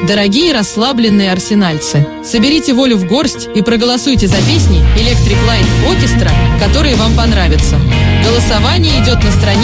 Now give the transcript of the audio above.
Дорогие расслабленные арсенальцы, соберите волю в горсть и проголосуйте за песни Electric Light Orchestra, которые вам понравятся. Голосование идет на странице